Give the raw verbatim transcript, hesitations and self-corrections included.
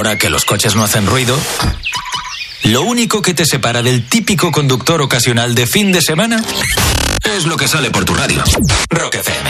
ahora que los coches no hacen ruido, lo único que te separa del típico conductor ocasional de fin de semana es lo que sale por tu radio. Rock F M.